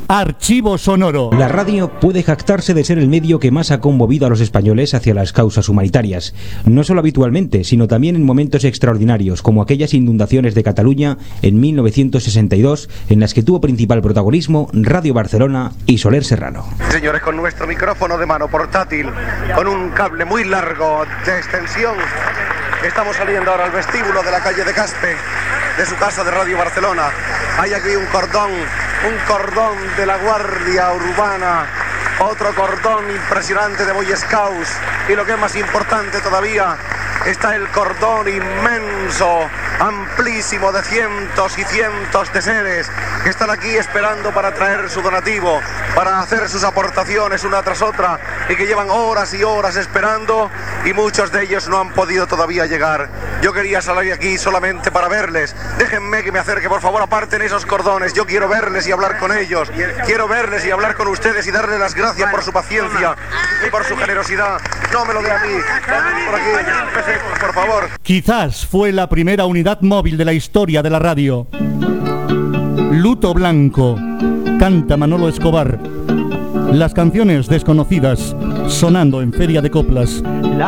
Archivo Sonoro. La radio puede jactarse de ser el medio que más ha conmovido a los españoles hacia las causas humanitarias, no solo habitualmente, sino también en momentos extraordinarios, como aquellas inundaciones de Cataluña en 1962, en las que tuvo principal protagonismo Radio Barcelona y Soler Serrano. Señores, con nuestro micrófono de mano portátil, con un cable muy largo de extensión, estamos saliendo ahora al vestíbulo de la calle de Caspe, de su casa de Radio Barcelona. Hay aquí un cordón de la Guardia Urbana, otro cordón impresionante de Boy Scouts, y lo que es más importante todavía, está el cordón inmenso, amplísimo, de cientos y cientos de seres que están aquí esperando para traer su donativo, para hacer sus aportaciones una tras otra, y que llevan horas y horas esperando, y muchos de ellos no han podido todavía llegar. Yo quería salir aquí solamente para verles. Déjenme que me acerque, por favor, aparten esos cordones. Yo quiero verles y hablar con ellos. Quiero verles y hablar con ustedes y darles las gracias por su paciencia y por su generosidad. No me lo dé a mí. Por aquí, por favor. Quizás fue la primera unidad móvil de la historia de la radio. Luto Blanco. Canta Manolo Escobar. Las canciones desconocidas sonando en Feria de Coplas.